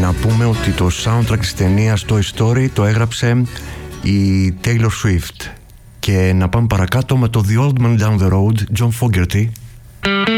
να πούμε ότι το soundtrack της ταινίας Toy Story το έγραψε η Taylor Swift. Και να πάμε παρακάτω με το The Old Man Down the Road, John Fogerty.